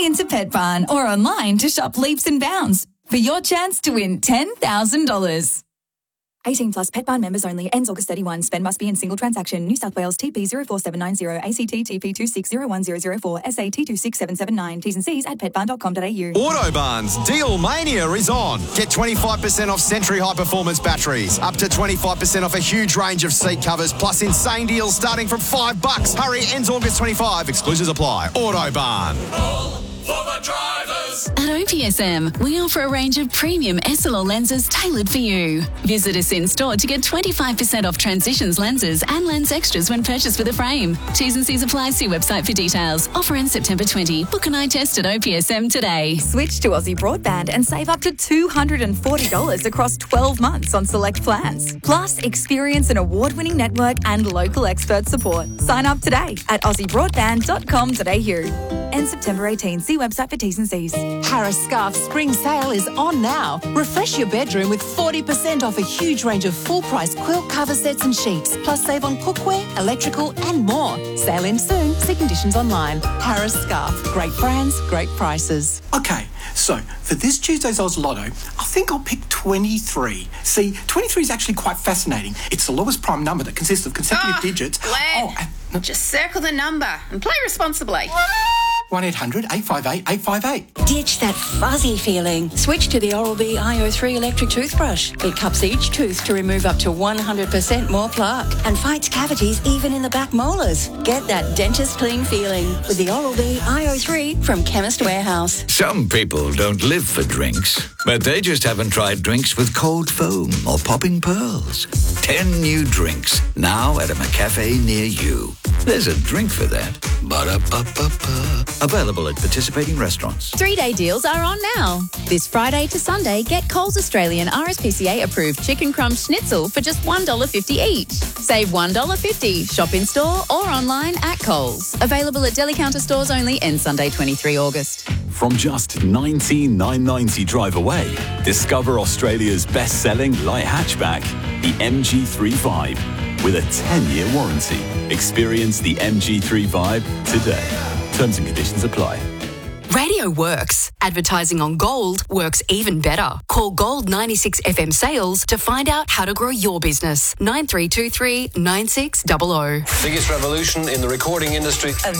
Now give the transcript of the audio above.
into Pet Barn or online to shop Leaps and Bounds for your chance to win $10,000. 18 plus Pet Barn members only. Ends August 31. Spend must be in single transaction. New South Wales TP 04790 ACT TP 2601004 SA T26779. T's and C's at petbarn.com.au. Autobarn's Deal Mania is on. Get 25% off Century High Performance batteries, up to 25% off a huge range of seat covers, plus insane deals starting from $5. Hurry, ends August 25. Exclusions apply. Autobarn. All for the drivers. At OPSM, we offer a range of premium SLR lenses tailored for you. Visit us in-store to get 25% off Transitions lenses and lens extras when purchased with a frame. T's and C's apply. See website for details. Offer ends September 20. Book an eye test at OPSM today. Switch to Aussie Broadband and save up to $240 across 12 months on select plans. Plus, experience an award-winning network and local expert support. Sign up today at aussiebroadband.com.au. End September 18. See website for T's and C's. Harris Scarf's spring sale is on now. Refresh your bedroom with 40% off a huge range of full-price quilt cover sets and sheets. Plus save on cookware, electrical and more. Sale ends soon. See conditions online. Harris Scarf. Great brands, great prices. Okay, so for this Tuesday's Oz Lotto, I think I'll pick 23. See, 23 is actually quite fascinating. It's the lowest prime number that consists of consecutive digits. Glenn, just circle the number and play responsibly. 1-800-858-858. Ditch that fuzzy feeling. Switch to the Oral-B IO3 electric toothbrush. It cups each tooth to remove up to 100% more plaque and fights cavities even in the back molars. Get that dentist clean feeling with the Oral-B IO3 from Chemist Warehouse. Some people don't live for drinks, but they just haven't tried drinks with cold foam or popping pearls. 10 new drinks now at a McCafe near you. There's a drink for that. Ba-da-ba-ba-ba. Available at participating restaurants. 3-day deals are on now. This Friday to Sunday, get Coles Australian RSPCA approved chicken crumb schnitzel for just $1.50 each. Save $1.50. Shop in store or online at Coles. Available at deli counter stores only. End Sunday 23 August. From just $19,990 drive away, discover Australia's best-selling light hatchback, the MG3 with a 10-year warranty. Experience the MG3 today. Terms and conditions apply. Radio works. Advertising on Gold works even better. Call Gold 96 FM Sales to find out how to grow your business. 9323 9600. Biggest revolution in the recording industry.